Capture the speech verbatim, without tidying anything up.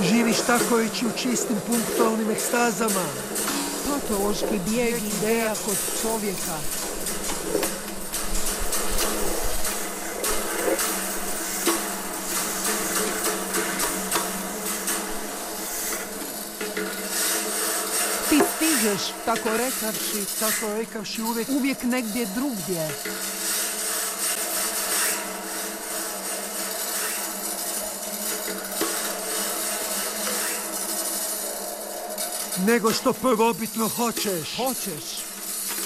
Živiš tako ići u čistim punktualnim ekstazama. Patološki bijeg ideja kod čovjeka. Ti stižeš, tako rekavši, Tako rekavši uvijek, uvijek negdje drugdje. nego što prvobitno hoćeš. Hoćeš.